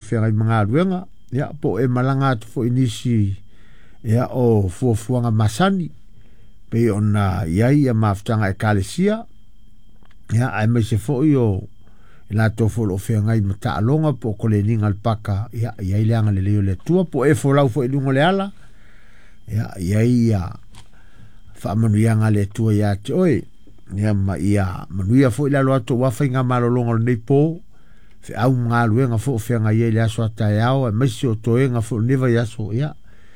whewha i mga ruenga, ia, po e malanga atu fo inisi, ia, o fuafuanga masani, pe ona iai a maftanga e kalesia, ia, ai mai se fo i o, la tofo lo fe ngai mata alonga po ko le ninga alpaka ia ia leanga le leo le tua po e fo lau fo lungo le ala ia ia fa manuianga le tua ia te oi ia ma ia manuia fo ila lo ato wa fa nga malo longo nei po fe au nga luenga fo fe nga ia le aso ata yao e mesi o toenga fo neva ia so ia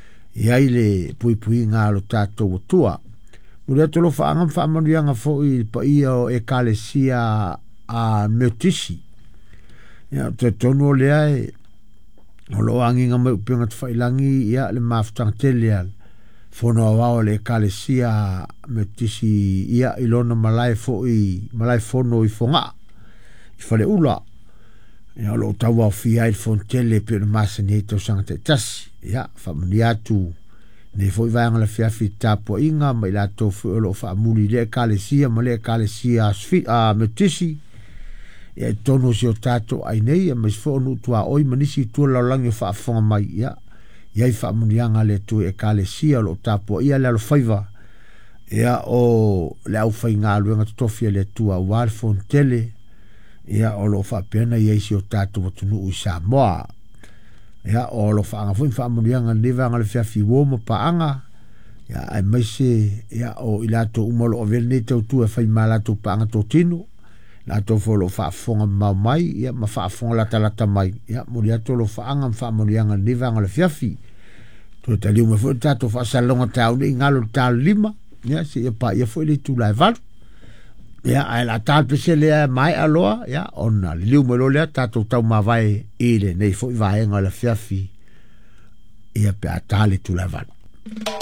ile pui nga lo tato tua mulia to lo fa ngam fa manuianga fo i pa ia o e kalesia a metisi ya te tono le ai o lo angi nga mai pinga te whailangi ia le maftang teleal fono wao le kalesia metisi ia ilona malai fono i fonga i whale ula ia lo tawa fia il fon tele pe le masani to sanga te tasi ia whamuni atu ne foi vanga la fia fita po inga mai la to fu lo fa muli le kalesia ma le kalesia a metisi ia tono si o tato ai nei a mas fonu tua oi manisi tua laulangi whaafonga mai ia iai whaamunianga le tu e kalesia lo tapo ia le alo whaiva ia o le au whai ngā luenga tutofia le tua warfon tele ia o lo whaapena iai si o tato watunu ui Samoa ia o lo whaanga fwin whaamunianga levanga le whiawhi woma paanga ia ai maise ia o ilato umalo o vene tau tu e whai malato paanga to tino la to folo fa fonga mai ia ma fa fonga la talata mai ia mulia to lo fa anga fa mulianga livanga le fiafi to tali mo fo tato fa salonga tau ni ngalo tal lima ia si pa ia fo le tu la val ia ai la tal pese le mai aloa ia ona liu mo lo le tato tau ma vai ile nei fo vai nga le fiafi ia pe atale tu la val